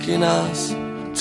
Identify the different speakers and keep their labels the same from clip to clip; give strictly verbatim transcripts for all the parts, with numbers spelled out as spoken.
Speaker 1: nás.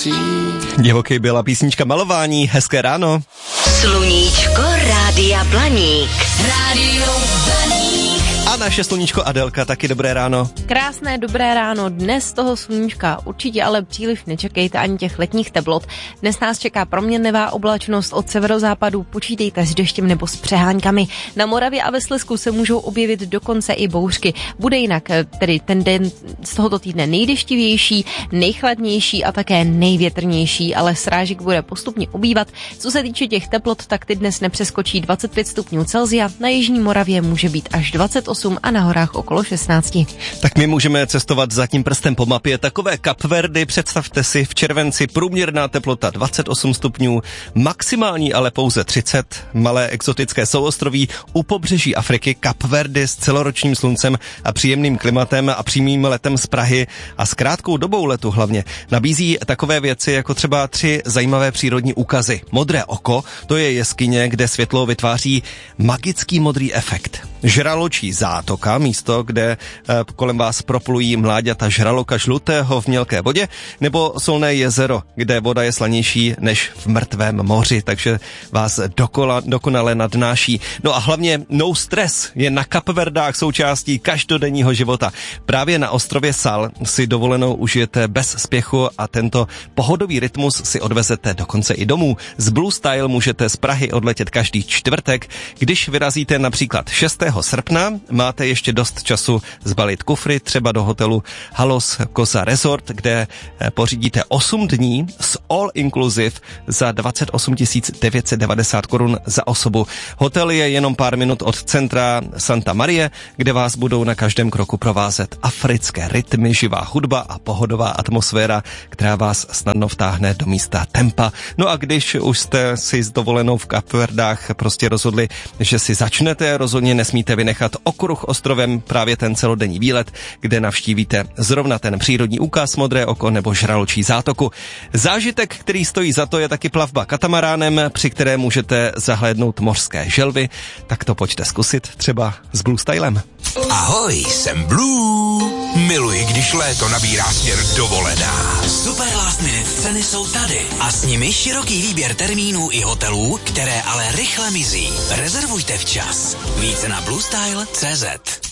Speaker 2: Divoký byla písnička Malování, hezké ráno.
Speaker 3: Sluníčko Rádia Blaník. Rádio Blaník.
Speaker 2: A naše sluníčko Adelka, taky dobré ráno.
Speaker 4: Krásné dobré ráno, dnes toho sluníčka určitě ale příliš nečekejte ani těch letních teplot. Dnes nás čeká proměnlivá oblačnost od severozápadu, počítejte s deštěm nebo s přeháňkami. Na Moravě a ve Slezsku se můžou objevit dokonce i bouřky. Bude jinak tedy ten den z tohoto týdne nejdeštivější, nejchladnější a také největrnější, ale srážek bude postupně ubývat. Co se týče těch teplot, tak ty dnes nepřeskočí dvacet pět stupňů Celsia, na jižní Moravě může být až dvacet osm a na horách okolo šestnáct.
Speaker 2: Tak my můžeme cestovat za tím prstem po mapě. Takové Kapverdy, představte si, v červenci průměrná teplota dvacet osm stupňů, maximální ale pouze třicet. Malé exotické souostroví u pobřeží Afriky, Kapverdy s celoročním sluncem a příjemným klimatem a přímým letem z Prahy a s krátkou dobou letu hlavně nabízí takové věci jako třeba tři zajímavé přírodní úkazy. Modré oko, to je jeskyně, kde světlo vytváří magický modrý efekt. Žraločí zátoka, místo, kde e, kolem vás proplují mláďata žraloka žlutého v mělké vodě, nebo Solné jezero, kde voda je slanější než v mrtvém moři, takže vás dokola, dokonale nadnáší. No a hlavně no stres je na Kapverdách součástí každodenního života. Právě na ostrově Sal si dovolenou užijete bez spěchu a tento pohodový rytmus si odvezete dokonce i domů. Z Blue Style můžete z Prahy odletět každý čtvrtek. Když vyrazíte například šestého srpna, máte ještě dost času zbalit kufry třeba do hotelu Halos Kosa Resort, kde pořídíte osm dní s all inclusive za dvacet osm tisíc devět set devadesát korun za osobu. Hotel je jenom pár minut od centra Santa Marie, kde vás budou na každém kroku provázet africké rytmy, živá hudba a pohodová atmosféra, která vás snadno vtáhne do místa tempa. No a když už jste si s dovolenou v Kapverdách prostě rozhodli, že si začnete, rozhodně nesmíte vynechat okruh ostrovem, právě ten celodenní výlet, kde navštívíte zrovna ten přírodní úkaz, modré oko nebo žraločí zátoku. Zážitek, který stojí za to, je taky plavba katamaránem, při které můžete zahlédnout mořské želvy, tak to pojďte zkusit třeba s Blue Stylem.
Speaker 5: Ahoj, jsem Blue. Miluji, když léto nabírá směr dovolená. Super last minute ceny jsou tady a s nimi široký výběr termínů i hotelů, které ale rychle mizí. Rezervujte včas. Více na bluestyle tečka cé zet.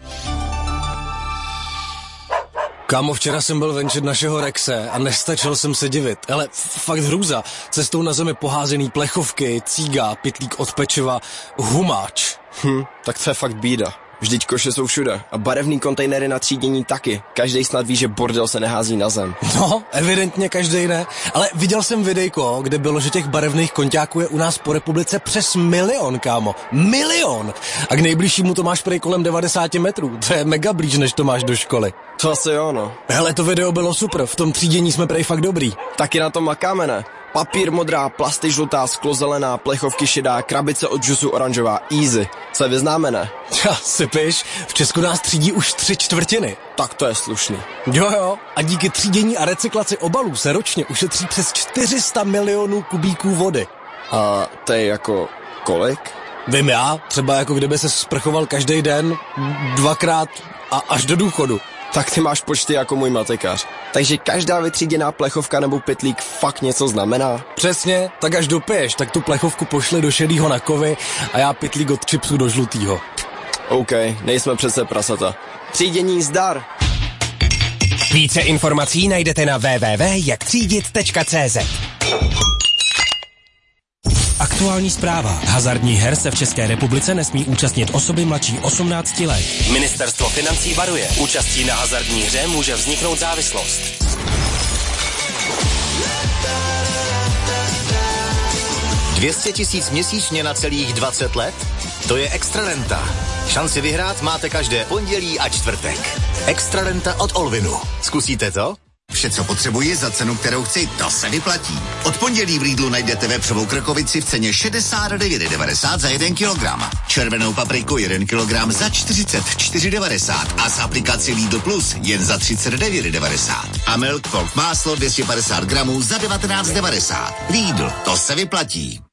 Speaker 6: Kámo, včera jsem byl venčit našeho Rexe a nestačil jsem se divit. Ale fakt hrůza. Cestou na zemi poházený plechovky, cíga, pytlík od pečiva, humáč.
Speaker 1: Hm, tak to je fakt bída. Vždyť koše jsou všude a barevný kontejnery na třídění taky. Každej snad ví, že bordel se nehází na zem.
Speaker 6: No, evidentně každej ne. Ale viděl jsem videjko, kde bylo, že těch barevných konťáků je u nás po republice přes milion, kámo. Milion! A k nejbližšímu to máš prej kolem devadesát metrů. To je mega blíž, než to máš do školy.
Speaker 1: To asi jo, no.
Speaker 6: Hele, to video bylo super, v tom třídění jsme prej fakt dobrý.
Speaker 1: Taky na tom makáme, ne? Papír modrá, plasty žlutá, sklo zelená, plechovky šedá, krabice od džusu oranžová, easy. Se vyznáme, ne?
Speaker 6: Ja, sypiš, v Česku nás třídí už tři čtvrtiny.
Speaker 1: Tak to je slušný.
Speaker 6: Jo jo, a díky třídění a recyklaci obalů se ročně ušetří přes čtyři sta milionů kubíků vody.
Speaker 1: A to je jako kolik?
Speaker 6: Vím já, třeba jako kdyby se sprchoval každý den, dvakrát a až do důchodu.
Speaker 1: Tak ty máš počty jako můj matekař. Takže každá vytříděná plechovka nebo pytlík fakt něco znamená?
Speaker 6: Přesně, tak až dopiješ, tak tu plechovku pošli do šedýho na kovy a já pytlík od chipsů do žlutýho.
Speaker 1: OK, nejsme přece prasata. Třídění zdar!
Speaker 5: Více informací najdete na w w w tečka jak třídit tečka cé zet. Aktuální zpráva. Hazardní her se v České republice nesmí účastnit osoby mladší osmnácti let. Ministerstvo financí varuje. Účastí na hazardní hře může vzniknout závislost.
Speaker 7: dvě stě tisíc měsíčně na celých dvacet let? To je Extrarenta. Šanci vyhrát máte každé pondělí a čtvrtek. Extrarenta od Olvinu. Zkusíte to?
Speaker 8: Vše, co potřebuji za cenu, kterou chci, to se vyplatí. Od pondělí v Lidlu najdete vepřovou krkovici v ceně šedesát devět devadesát za jeden kilogram. Červenou papriku jeden kilogram za čtyřicet čtyři devadesát a z aplikaci Lidl Plus jen za třicet devět devadesát. A Milk Pork máslo dvě stě padesát gramů za devatenáct devadesát. Lidl, to se vyplatí.